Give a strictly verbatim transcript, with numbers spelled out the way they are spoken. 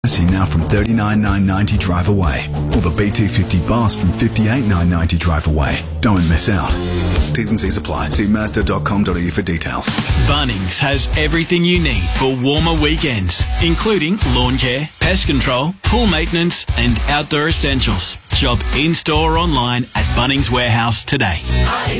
now from thirty-nine thousand nine hundred ninety drive away, or the B T fifty Boss from fifty-eight thousand nine hundred ninety drive away. Don't miss out. T's and C's apply. See Mazda dot com dot a u for details. Bunnings has everything you need for warmer weekends, including lawn care, pest control, pool maintenance and outdoor essentials. Shop in-store or online at Bunnings Warehouse today.